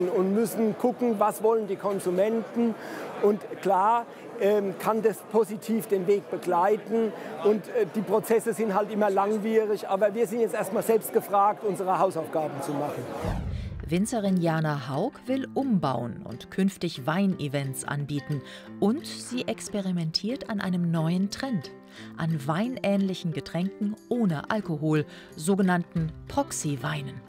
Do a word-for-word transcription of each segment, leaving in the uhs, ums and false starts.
Und müssen gucken, was wollen die Konsumenten. Und klar ähm, kann das positiv den Weg begleiten. Und äh, die Prozesse sind halt immer langwierig. Aber wir sind jetzt erstmal selbst gefragt, unsere Hausaufgaben zu machen. Winzerin Jana Haug will umbauen und künftig Weinevents anbieten. Und sie experimentiert an einem neuen Trend. An weinähnlichen Getränken ohne Alkohol, sogenannten Proxy-Weinen.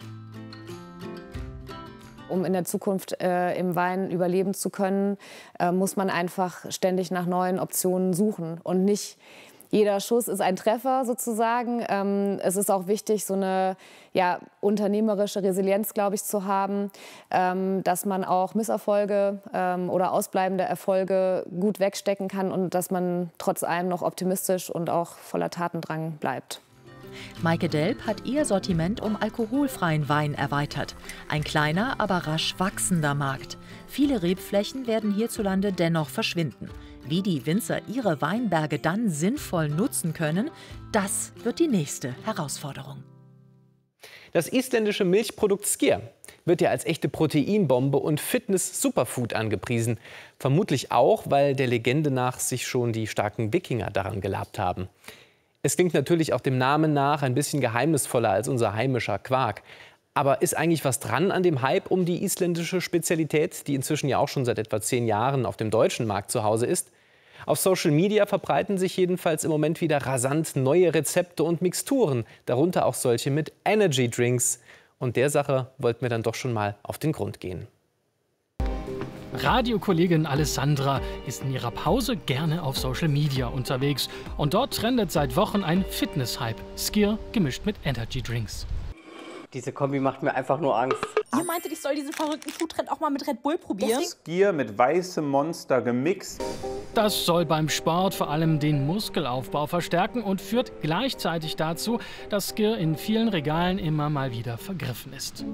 Um in der Zukunft äh, im Wein überleben zu können, äh, muss man einfach ständig nach neuen Optionen suchen. Und nicht jeder Schuss ist ein Treffer sozusagen. Ähm, es ist auch wichtig, so eine ja, unternehmerische Resilienz, glaube ich, zu haben, ähm, dass man auch Misserfolge ähm, oder ausbleibende Erfolge gut wegstecken kann und dass man trotz allem noch optimistisch und auch voller Tatendrang bleibt. Maike Delp hat ihr Sortiment um alkoholfreien Wein erweitert. Ein kleiner, aber rasch wachsender Markt. Viele Rebflächen werden hierzulande dennoch verschwinden. Wie die Winzer ihre Weinberge dann sinnvoll nutzen können, das wird die nächste Herausforderung. Das isländische Milchprodukt Skyr wird ja als echte Proteinbombe und Fitness-Superfood angepriesen. Vermutlich auch, weil der Legende nach sich schon die starken Wikinger daran gelabt haben. Es klingt natürlich auch dem Namen nach ein bisschen geheimnisvoller als unser heimischer Quark. Aber ist eigentlich was dran an dem Hype um die isländische Spezialität, die inzwischen ja auch schon seit etwa zehn Jahren auf dem deutschen Markt zu Hause ist? Auf Social Media verbreiten sich jedenfalls im Moment wieder rasant neue Rezepte und Mixturen, darunter auch solche mit Energy Drinks. Und der Sache wollten wir dann doch schon mal auf den Grund gehen. Radiokollegin Alessandra ist in ihrer Pause gerne auf Social Media unterwegs. Und dort trendet seit Wochen ein Fitness-Hype. Skyr gemischt mit Energy Drinks. Diese Kombi macht mir einfach nur Angst. Ihr meintet, ich soll diesen verrückten Foodtrend auch mal mit Red Bull probieren? Skyr mit weißem Monster gemixt. Das soll beim Sport vor allem den Muskelaufbau verstärken und führt gleichzeitig dazu, dass Skyr in vielen Regalen immer mal wieder vergriffen ist.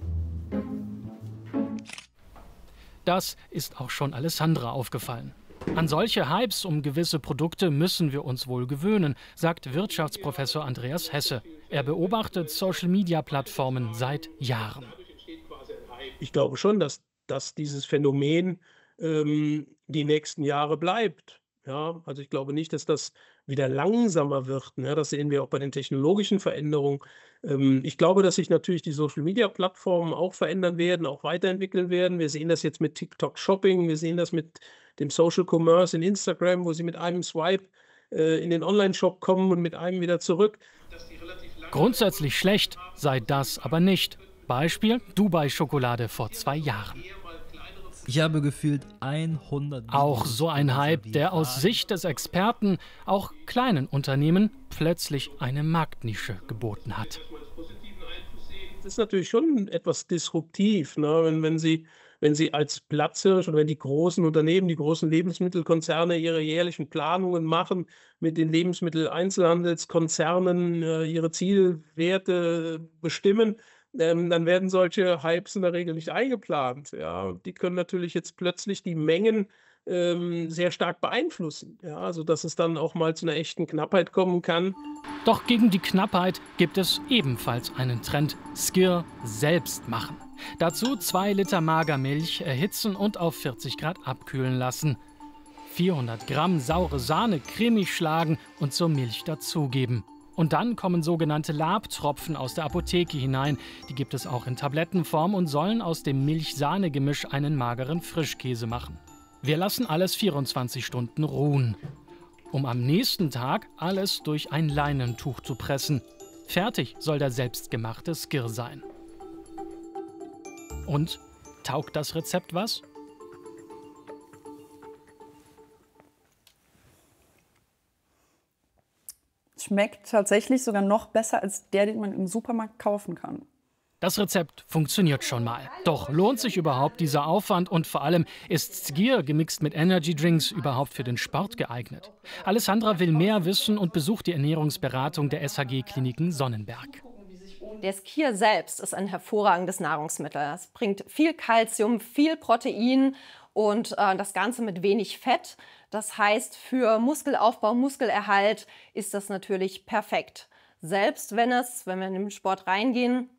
Das ist auch schon Alessandra aufgefallen. An solche Hypes um gewisse Produkte müssen wir uns wohl gewöhnen, sagt Wirtschaftsprofessor Andreas Hesse. Er beobachtet Social-Media-Plattformen seit Jahren. Ich glaube schon, dass, dass dieses Phänomen ähm, die nächsten Jahre bleibt. Ja, also ich glaube nicht, dass das wieder langsamer wird. Ne? Das sehen wir auch bei den technologischen Veränderungen. Ähm, ich glaube, dass sich natürlich die Social-Media-Plattformen auch verändern werden, auch weiterentwickeln werden. Wir sehen das jetzt mit TikTok Shopping, wir sehen das mit dem Social Commerce in Instagram, wo sie mit einem Swipe äh, in den Online-Shop kommen und mit einem wieder zurück. Grundsätzlich schlecht sei das aber nicht. Beispiel Dubai-Schokolade vor zwei Jahren. Ich habe gefühlt hundert... Auch so ein Hype, der aus Sicht des Experten auch kleinen Unternehmen plötzlich eine Marktnische geboten hat. Das ist natürlich schon etwas disruptiv, ne? wenn, wenn, Sie, wenn Sie als Platzhirsch oder wenn die großen Unternehmen, die großen Lebensmittelkonzerne ihre jährlichen Planungen machen, mit den Lebensmitteleinzelhandelskonzernen äh, ihre Zielwerte bestimmen, Ähm, dann werden solche Hypes in der Regel nicht eingeplant. Ja. Die können natürlich jetzt plötzlich die Mengen ähm, sehr stark beeinflussen, ja, sodass es dann auch mal zu einer echten Knappheit kommen kann. Doch gegen die Knappheit gibt es ebenfalls einen Trend: Skyr selbst machen. Dazu zwei Liter Magermilch erhitzen und auf vierzig Grad abkühlen lassen. vierhundert Gramm saure Sahne cremig schlagen und zur Milch dazugeben. Und dann kommen sogenannte Labtropfen aus der Apotheke hinein. Die gibt es auch in Tablettenform und sollen aus dem Milch-Sahne-Gemisch einen mageren Frischkäse machen. Wir lassen alles vierundzwanzig Stunden ruhen, um am nächsten Tag alles durch ein Leinentuch zu pressen. Fertig soll der selbstgemachte Skyr sein. Und taugt das Rezept was? Schmeckt tatsächlich sogar noch besser als der, den man im Supermarkt kaufen kann. Das Rezept funktioniert schon mal. Doch lohnt sich überhaupt dieser Aufwand und vor allem ist Skyr gemixt mit Energy Drinks überhaupt für den Sport geeignet? Alessandra will mehr wissen und besucht die Ernährungsberatung der S H G-Kliniken Sonnenberg. Der Skyr selbst ist ein hervorragendes Nahrungsmittel. Es bringt viel Kalzium, viel Protein und äh, das Ganze mit wenig Fett. Das heißt, für Muskelaufbau, Muskelerhalt ist das natürlich perfekt. Selbst wenn es, wenn wir in den Sport reingehen,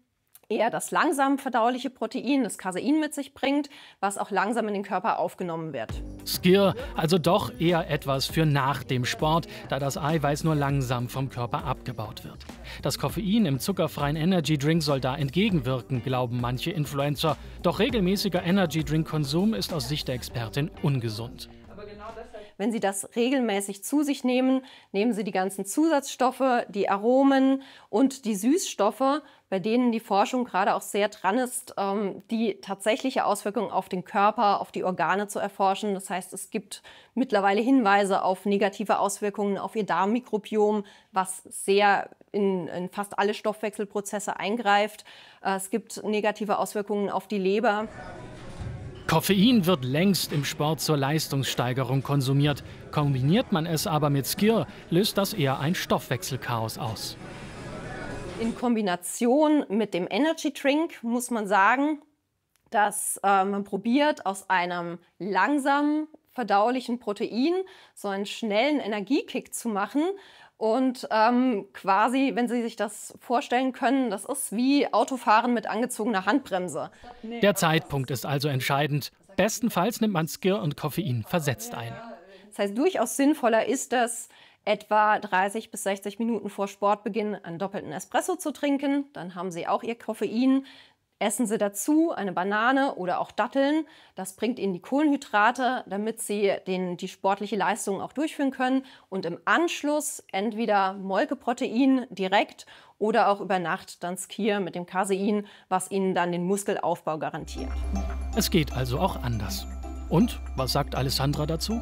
eher das langsam verdauliche Protein, das Casein, mit sich bringt, was auch langsam in den Körper aufgenommen wird. Skyr, also doch eher etwas für nach dem Sport, da das Eiweiß nur langsam vom Körper abgebaut wird. Das Koffein im zuckerfreien Energy-Drink soll da entgegenwirken, glauben manche Influencer. Doch regelmäßiger Energy-Drink-Konsum ist aus Sicht der Expertin ungesund. Wenn Sie das regelmäßig zu sich nehmen, nehmen Sie die ganzen Zusatzstoffe, die Aromen und die Süßstoffe, bei denen die Forschung gerade auch sehr dran ist, die tatsächliche Auswirkungen auf den Körper, auf die Organe zu erforschen. Das heißt, es gibt mittlerweile Hinweise auf negative Auswirkungen auf Ihr Darmmikrobiom, was sehr in, in fast alle Stoffwechselprozesse eingreift. Es gibt negative Auswirkungen auf die Leber. Koffein wird längst im Sport zur Leistungssteigerung konsumiert. Kombiniert man es aber mit Skyr, löst das eher ein Stoffwechselchaos aus. In Kombination mit dem Energy Drink muss man sagen, dass äh, man probiert, aus einem langsamen verdaulichen Protein so einen schnellen Energiekick zu machen. Und ähm, quasi, wenn Sie sich das vorstellen können, das ist wie Autofahren mit angezogener Handbremse. Der Zeitpunkt ist also entscheidend. Bestenfalls nimmt man Skyr und Koffein versetzt ein. Das heißt, durchaus sinnvoller ist es, etwa dreißig bis sechzig Minuten vor Sportbeginn einen doppelten Espresso zu trinken. Dann haben Sie auch Ihr Koffein. Essen Sie dazu eine Banane oder auch Datteln. Das bringt Ihnen die Kohlenhydrate, damit Sie den, die sportliche Leistung auch durchführen können. Und im Anschluss entweder Molkeprotein direkt oder auch über Nacht dann Skyr mit dem Casein, was Ihnen dann den Muskelaufbau garantiert. Es geht also auch anders. Und was sagt Alessandra dazu?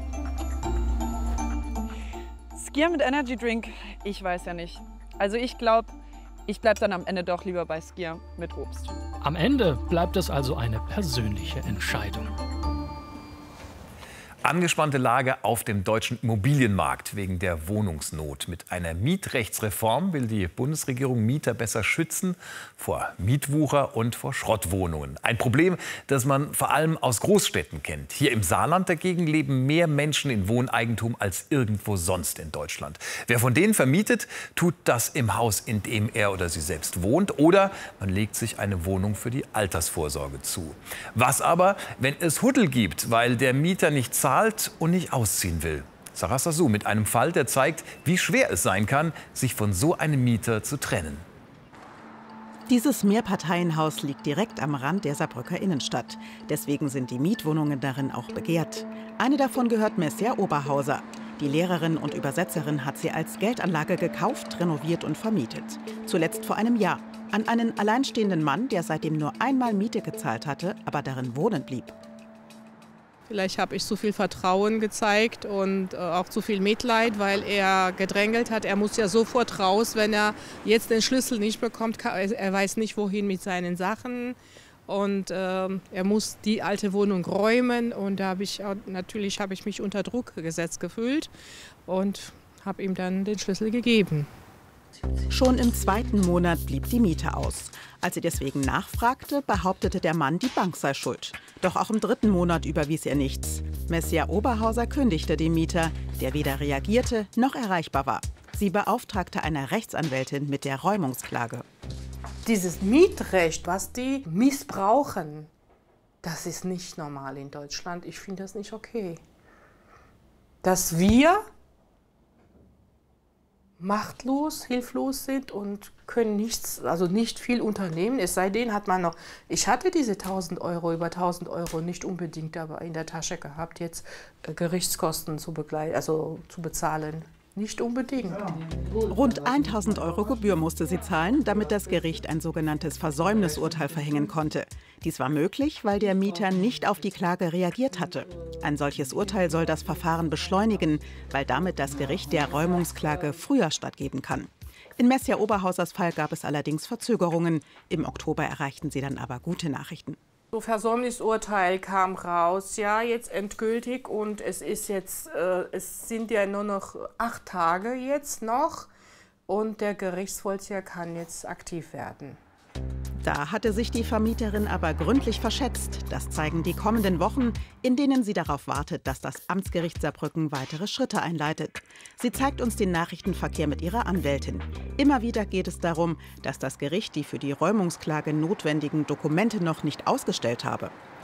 Skyr mit Energy Drink, ich weiß ja nicht. Also ich glaube, ich bleibe dann am Ende doch lieber bei Skyr mit Obst. Am Ende bleibt es also eine persönliche Entscheidung. Angespannte Lage auf dem deutschen Immobilienmarkt wegen der Wohnungsnot. Mit einer Mietrechtsreform will die Bundesregierung Mieter besser schützen vor Mietwucher und vor Schrottwohnungen. Ein Problem, das man vor allem aus Großstädten kennt. Hier im Saarland dagegen leben mehr Menschen in Wohneigentum als irgendwo sonst in Deutschland. Wer von denen vermietet, tut das im Haus, in dem er oder sie selbst wohnt. Oder man legt sich eine Wohnung für die Altersvorsorge zu. Was aber, wenn es Huddel gibt, weil der Mieter nicht zahlt und nicht ausziehen will? Sarah Sassou mit einem Fall, der zeigt, wie schwer es sein kann, sich von so einem Mieter zu trennen. Dieses Mehrparteienhaus liegt direkt am Rand der Saarbrücker Innenstadt. Deswegen sind die Mietwohnungen darin auch begehrt. Eine davon gehört Messier Oberhauser. Die Lehrerin und Übersetzerin hat sie als Geldanlage gekauft, renoviert und vermietet. Zuletzt vor einem Jahr. An einen alleinstehenden Mann, der seitdem nur einmal Miete gezahlt hatte, aber darin wohnen blieb. Vielleicht habe ich zu viel Vertrauen gezeigt und auch zu viel Mitleid, weil er gedrängelt hat. Er muss ja sofort raus, wenn er jetzt den Schlüssel nicht bekommt. Er weiß nicht, wohin mit seinen Sachen. Und äh, er muss die alte Wohnung räumen. Und da habe ich natürlich habe ich mich unter Druck gesetzt gefühlt und habe ihm dann den Schlüssel gegeben. Schon im zweiten Monat blieb die Miete aus. Als sie deswegen nachfragte, behauptete der Mann, die Bank sei schuld. Doch auch im dritten Monat überwies er nichts. Messier Oberhauser kündigte den Mieter, der weder reagierte noch erreichbar war. Sie beauftragte eine Rechtsanwältin mit der Räumungsklage. Dieses Mietrecht, was die missbrauchen, das ist nicht normal in Deutschland. Ich finde das nicht okay. Dass wir machtlos, hilflos sind und können nichts, also nicht viel unternehmen. Es sei denn, hat man noch, ich hatte diese tausend Euro, über tausend Euro nicht unbedingt dabei in der Tasche gehabt, jetzt äh, Gerichtskosten zu begleiten, also zu bezahlen. Nicht unbedingt. Rund tausend Euro Gebühr musste sie zahlen, damit das Gericht ein sogenanntes Versäumnisurteil verhängen konnte. Dies war möglich, weil der Mieter nicht auf die Klage reagiert hatte. Ein solches Urteil soll das Verfahren beschleunigen, weil damit das Gericht der Räumungsklage früher stattgeben kann. In Messier Oberhausers Fall gab es allerdings Verzögerungen. Im Oktober erreichten sie dann aber gute Nachrichten. So Versäumnisurteil kam raus, ja, jetzt endgültig und es ist jetzt, äh, es sind ja nur noch acht Tage jetzt noch und der Gerichtsvollzieher kann jetzt aktiv werden. Da hatte sich die Vermieterin aber gründlich verschätzt. Das zeigen die kommenden Wochen, in denen sie darauf wartet, dass das Amtsgericht Saarbrücken weitere Schritte einleitet. Sie zeigt uns den Nachrichtenverkehr mit ihrer Anwältin. Immer wieder geht es darum, dass das Gericht die für die Räumungsklage notwendigen Dokumente noch nicht ausgestellt habe.